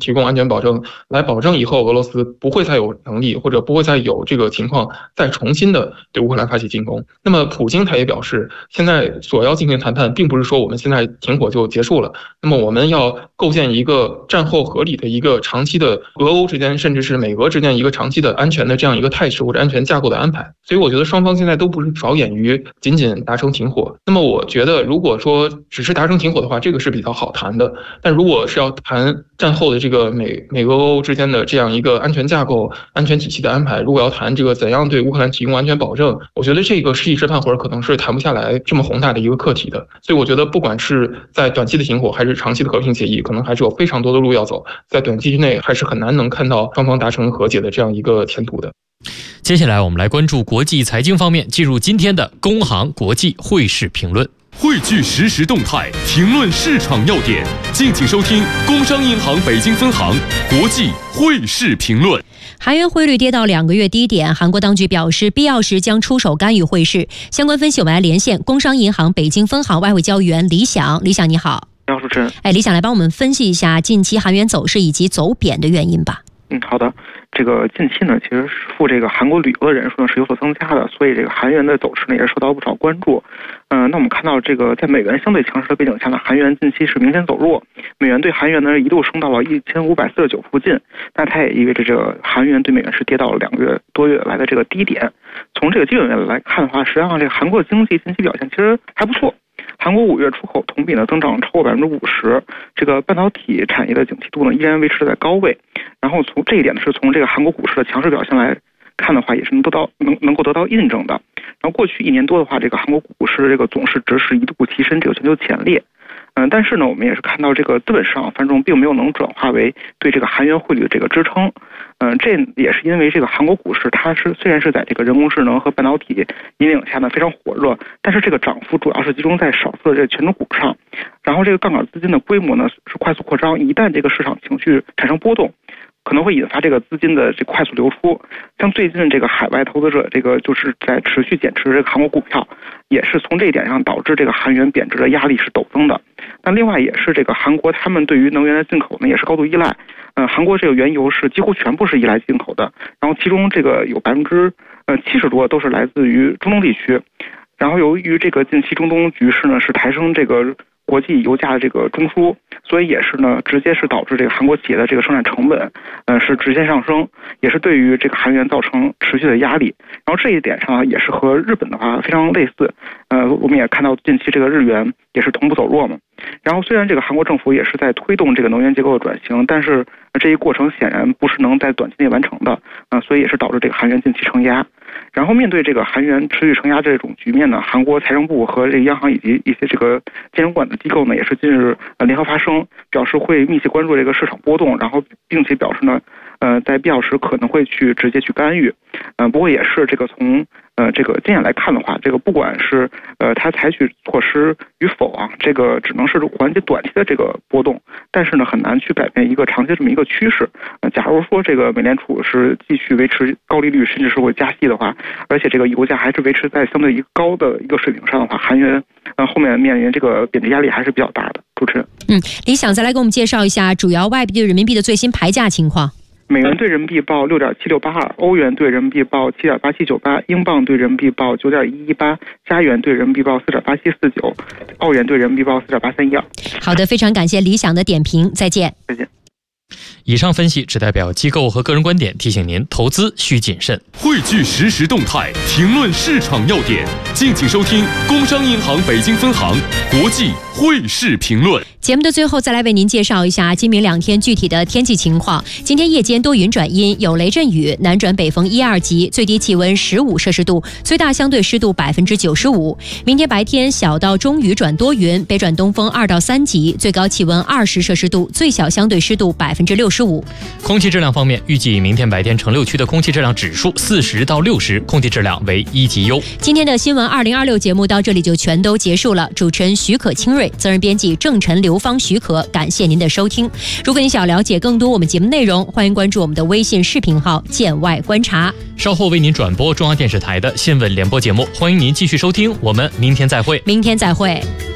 提供安全保证，来保证以后俄罗斯不会再有能力或者不会再有这个情况再重新的对乌克兰发起进攻。那么普京他也表示，现在所要进行谈判，并不是说我们现在停火就结束了，那么我们要构建一个战后合理的一个长期的俄欧之间，甚至是美俄之间一个长期的安全的这样一个态势或者安全架构的安排。所以我觉得双方现在都不是着眼于仅仅达成停火。那么我觉得如果说只是达成停火的话，这个是比较好谈的，但如果是要谈战后的这个美俄欧之间的这样一个安全架构、安全体系的安排，如果要谈这个怎样对乌克兰提供安全保证，我觉得这个是一时半会儿可能是谈不下来这么宏大的一个课题的。所以我觉得不管是在短期的停火还是长期的和平协议，可能还是有非常多的路要走，在短期之内还是很难能看到双方达成和解的这样一个前途的。 接下来我们来关注国际财经方面，进入今天的工行国际汇市评论。 汇聚实时动态，评论市场要点，敬请收听工商银行北京分行国际汇市评论。 韩元汇率跌到2个月低点，韩国当局表示必要时将出手干预汇市。相关分析我们来连线工商银行北京分行外汇交易员李想。李想你好。 你好，主持人。 李想来帮我们分析一下近期韩元走势以及走贬的原因吧。 好的。这个近期呢，其实赴这个韩国旅游的人数呢是有所增加的，所以这个韩元的走势呢也是受到不少关注。那我们看到这个在美元相对强势的背景下呢，韩元近期是明显走弱，美元对韩元呢一度升到了1549附近，那它也意味着这个韩元对美元是跌到了2个月多月来的这个低点。从这个基本面来看的话，实际上这个韩国的经济近期表现其实还不错。韩国5月出口同比呢增长超过50%，这个半导体产业的景气度呢依然维持在高位。然后从这一点呢，是从这个韩国股市的强势表现来看的话，也是能够得到印证的。然后过去1年多的话，这个韩国股市这个总市值是一度跻身这个全球前列。但是呢，我们也是看到这个资本市场繁荣并没有能转化为对这个韩元汇率的这个支撑。这也是因为这个韩国股市它虽然是在这个人工智能和半导体引领下呢非常火热，但是这个涨幅主要是集中在少数的这个权重股上。然后这个杠杆资金的规模呢是快速扩张，一旦这个市场情绪产生波动，可能会引发这个资金的这快速流出。像最近这个海外投资者这个就是在持续减持这个韩国股票，也是从这一点上导致这个韩元贬值的压力是陡增的。那另外也是这个韩国他们对于能源的进口呢也是高度依赖。韩国这个原油是几乎全部是依赖进口的，然后其中这个有70%多都是来自于中东地区。然后由于这个近期中东局势呢是抬升这个国际油价的这个中枢，所以也是呢直接是导致这个韩国企业的这个生产成本是直线上升，也是对于这个韩元造成持续的压力。然后这一点上也是和日本的话非常类似。我们也看到近期这个日元也是同步走弱嘛。然后虽然这个韩国政府也是在推动这个能源结构的转型，但是这一过程显然不是能在短期内完成的，所以也是导致这个韩元近期承压。然后面对这个韩元持续承压这种局面呢，韩国财政部和这个央行以及一些这个监管的机构呢，也是近日联合发声，表示会密切关注这个市场波动，然后并且表示呢，在必要时可能会直接去干预。不过也是这个从这个经验来看的话，这个不管是它采取措施与否啊，这个只能是缓解短期的这个波动，但是呢很难去改变一个长期这么一个趋势。假如说这个美联储是继续维持高利率，甚至是会加息的话，而且这个油价还是维持在相对一个高的一个水平上的话，韩元后面面临这个贬值压力还是比较大的。主持人， 李想再来给我们介绍一下主要外币对人民币的最新牌价情况。 美元对人民币报6.7682，欧元对人民币报7.8798，英镑对人民币报9.118，加元对人民币报4.8749，澳元对人民币报4.8312。 好的，非常感谢李想的点评，再见。 再见。 以上分析只代表机构和个人观点，提醒您投资需谨慎。 汇聚实时动态，评论市场要点，敬请收听工商银行北京分行国际汇市评论。 节目的最后再来为您介绍一下今明2天具体的天气情况。今天夜间多云转阴，有雷阵雨，南转北风1、2级，最低气温15摄氏度，最大相对湿度95%。明天白天小到中雨转多云，北转东风2到3级，最高气温20摄氏度，最小相对湿度65%。 空气质量方面，预计明天白天城6区的空气质量指数40到60，空气质量为1级优。 今天的新闻2026节目到这里就全都结束了。主持人许可清瑞，责任编辑郑晨、刘芳、许可，感谢您的收听。如果你想了解更多我们节目内容，欢迎关注我们的微信视频号见外观察。 稍后为您转播中央电视台的新闻联播节目，欢迎您继续收听，我们明天再会。 明天再会。